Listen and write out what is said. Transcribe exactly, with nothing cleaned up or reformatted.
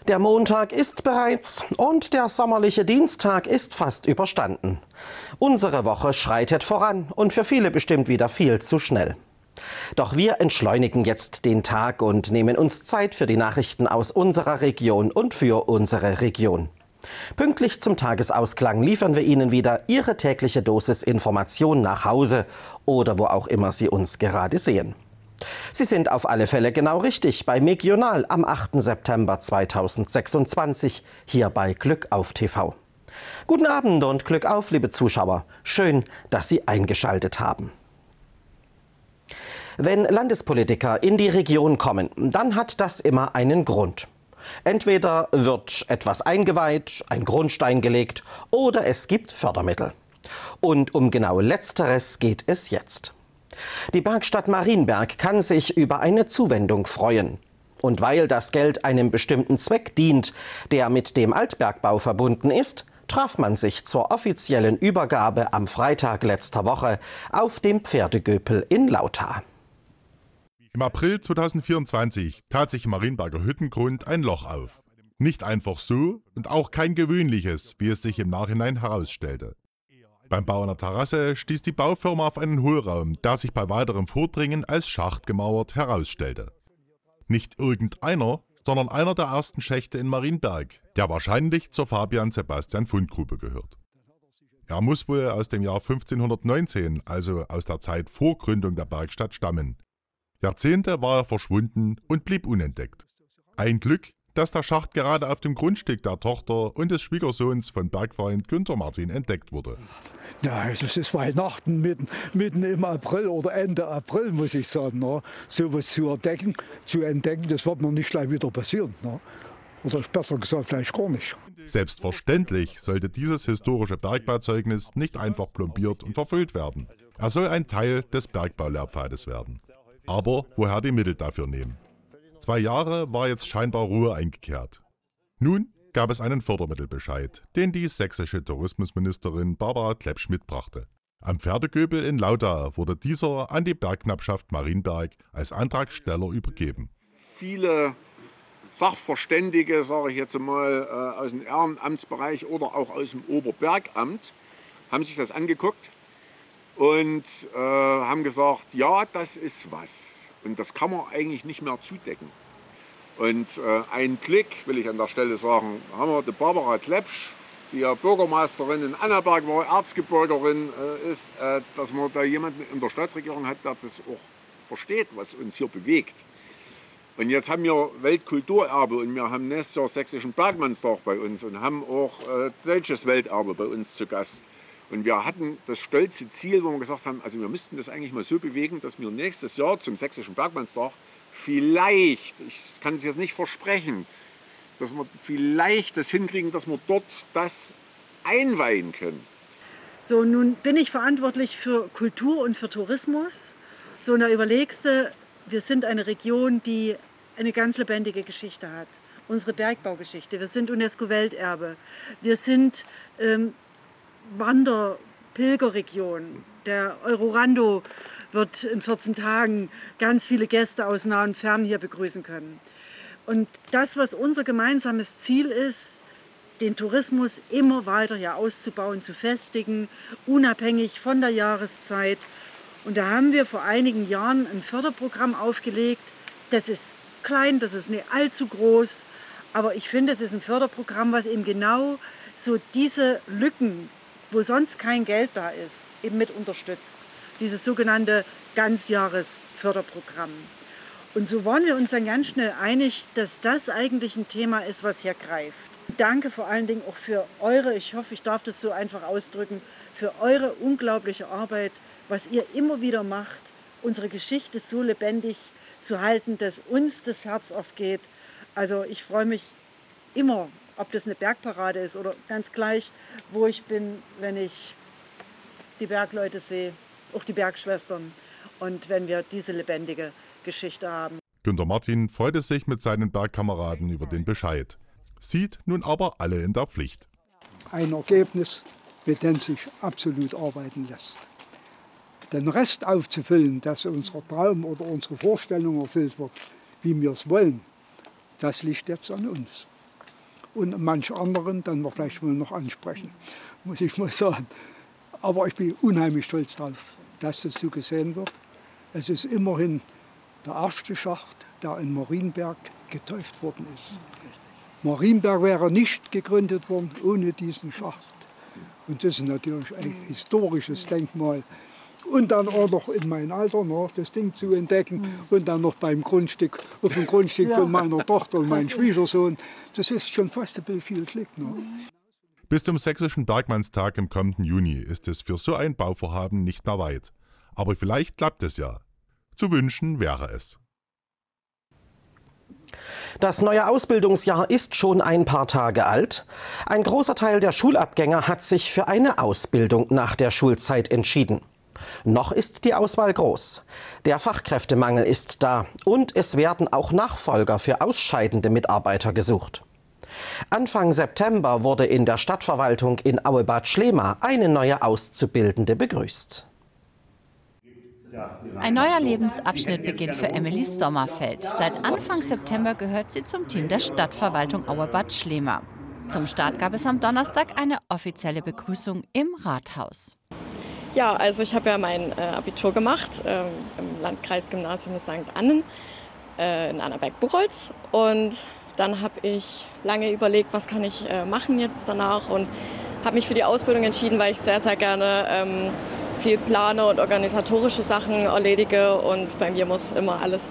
Der Montag ist bereits und der sommerliche Dienstag ist fast überstanden. Unsere Woche schreitet voran und für viele bestimmt wieder viel zu schnell. Doch wir entschleunigen jetzt den Tag und nehmen uns Zeit für die Nachrichten aus unserer Region und für unsere Region. Pünktlich zum Tagesausklang liefern wir Ihnen wieder Ihre tägliche Dosis Information nach Hause oder wo auch immer Sie uns gerade sehen. Sie sind auf alle Fälle genau richtig bei Megional am achten September zweitausendsechsundzwanzig hier bei Glück auf T V. Guten Abend und Glück auf, liebe Zuschauer. Schön, dass Sie eingeschaltet haben. Wenn Landespolitiker in die Region kommen, dann hat das immer einen Grund. Entweder wird etwas eingeweiht, ein Grundstein gelegt oder es gibt Fördermittel. Und um genau Letzteres geht es jetzt. Die Bergstadt Marienberg kann sich über eine Zuwendung freuen. Und weil das Geld einem bestimmten Zweck dient, der mit dem Altbergbau verbunden ist, traf man sich zur offiziellen Übergabe am Freitag letzter Woche auf dem Pferdegöpel in Lauter. Im April zweitausendvierundzwanzig tat sich im Marienberger Hüttengrund ein Loch auf. Nicht einfach so und auch kein gewöhnliches, wie es sich im Nachhinein herausstellte. Beim Bau einer Terrasse stieß die Baufirma auf einen Hohlraum, der sich bei weiterem Vordringen als Schacht gemauert herausstellte. Nicht irgendeiner, sondern einer der ersten Schächte in Marienberg, der wahrscheinlich zur Fabian-Sebastian-Fundgrube gehört. Er muss wohl aus dem Jahr fünfzehnhundertneunzehn, also aus der Zeit vor Gründung der Bergstadt, stammen. Jahrzehnte war er verschwunden und blieb unentdeckt. Ein Glück, dass der Schacht gerade auf dem Grundstück der Tochter und des Schwiegersohns von Bergfreund Günter Martin entdeckt wurde. Ja, das ist Weihnachten mitten, mitten im April oder Ende April, muss ich sagen. Ne? So etwas zu entdecken, zu entdecken, das wird noch nicht gleich wieder passieren. Ne? Oder besser gesagt, vielleicht gar nicht. Selbstverständlich sollte dieses historische Bergbauzeugnis nicht einfach plombiert und verfüllt werden. Er soll ein Teil des Bergbaulehrpfades werden. Aber woher die Mittel dafür nehmen? Zwei Jahre war jetzt scheinbar Ruhe eingekehrt. Nun gab es einen Fördermittelbescheid, den die sächsische Tourismusministerin Barbara Klepp-Schmidt brachte. Am Pferdegöpel in Lauter wurde dieser an die Bergknappschaft Marienberg als Antragsteller übergeben. Viele Sachverständige, sage ich jetzt mal, aus dem Ehrenamtsbereich oder auch aus dem Oberbergamt, haben sich das angeguckt und äh, haben gesagt, ja, das ist was. Und das kann man eigentlich nicht mehr zudecken. Und äh, ein Klick, will ich an der Stelle sagen, haben wir die Barbara Kleppsch, die ja Bürgermeisterin in Annaberg war, Erzgebirgerin äh, ist, äh, dass man da jemanden in der Staatsregierung hat, der das auch versteht, was uns hier bewegt. Und jetzt haben wir Weltkulturerbe und wir haben nächstes Jahr Sächsischen Bergmannstag bei uns und haben auch äh, deutsches Welterbe bei uns zu Gast. Und wir hatten das stolze Ziel, wo wir gesagt haben, also wir müssten das eigentlich mal so bewegen, dass wir nächstes Jahr zum Sächsischen Bergmannstag vielleicht, ich kann es jetzt nicht versprechen, dass wir vielleicht das hinkriegen, dass wir dort das einweihen können. So, nun bin ich verantwortlich für Kultur und für Tourismus. So, und da überlegst du, wir sind eine Region, die eine ganz lebendige Geschichte hat. Unsere Bergbaugeschichte. Wir sind UNESCO-Welterbe. Wir sind ähm, Wander-Pilgerregion. Der Eurorando wird in vierzehn Tagen ganz viele Gäste aus nah und fern hier begrüßen können. Und das, was unser gemeinsames Ziel ist, den Tourismus immer weiter hier auszubauen, zu festigen, unabhängig von der Jahreszeit. Und da haben wir vor einigen Jahren ein Förderprogramm aufgelegt. Das ist klein, das ist nicht allzu groß, aber ich finde, es ist ein Förderprogramm, was eben genau so diese Lücken, wo sonst kein Geld da ist, eben mit unterstützt. Dieses sogenannte Ganzjahresförderprogramm. Und so waren wir uns dann ganz schnell einig, dass das eigentlich ein Thema ist, was hier greift. Danke vor allen Dingen auch für eure, ich hoffe, ich darf das so einfach ausdrücken, für eure unglaubliche Arbeit, was ihr immer wieder macht, unsere Geschichte so lebendig zu halten, dass uns das Herz aufgeht. Also ich freue mich immer, ob das eine Bergparade ist oder ganz gleich, wo ich bin, wenn ich die Bergleute sehe, auch die Bergschwestern und wenn wir diese lebendige Geschichte haben. Günter Martin freute sich mit seinen Bergkameraden über den Bescheid, sieht nun aber alle in der Pflicht. Ein Ergebnis, mit dem sich absolut arbeiten lässt. Den Rest aufzufüllen, dass unser Traum oder unsere Vorstellung erfüllt wird, wie wir es wollen, das liegt jetzt an uns. und manch anderen dann wir vielleicht mal noch ansprechen, muss ich mal sagen. Aber ich bin unheimlich stolz darauf, dass das so gesehen wird. Es ist immerhin der erste Schacht, der in Marienberg geteuft worden ist. Marienberg wäre nicht gegründet worden ohne diesen Schacht. Und das ist natürlich ein historisches Denkmal. Und dann auch noch in meinem Alter noch das Ding zu entdecken und dann noch beim Grundstück, auf dem Grundstück ja. von meiner Tochter und meinem Schwiegersohn. Das ist schon fast ein bisschen viel Glück. Ne? Bis zum Sächsischen Bergmannstag im kommenden Juni ist es für so ein Bauvorhaben nicht mehr weit. Aber vielleicht klappt es ja. Zu wünschen wäre es. Das neue Ausbildungsjahr ist schon ein paar Tage alt. Ein großer Teil der Schulabgänger hat sich für eine Ausbildung nach der Schulzeit entschieden. Noch ist die Auswahl groß. Der Fachkräftemangel ist da und es werden auch Nachfolger für ausscheidende Mitarbeiter gesucht. Anfang September wurde in der Stadtverwaltung in Auebad Schlema eine neue Auszubildende begrüßt. Ein neuer Lebensabschnitt beginnt für Emily Sommerfeld. Seit Anfang September gehört sie zum Team der Stadtverwaltung Auebad Schlema. Zum Start gab es am Donnerstag eine offizielle Begrüßung im Rathaus. Ja, also ich habe ja mein äh, Abitur gemacht äh, im Landkreisgymnasium Sankt Annen äh, in Annaberg-Buchholz. Und dann habe ich lange überlegt, was kann ich äh, machen jetzt danach, und habe mich für die Ausbildung entschieden, weil ich sehr, sehr gerne ähm, viel plane und organisatorische Sachen erledige, und bei mir muss immer alles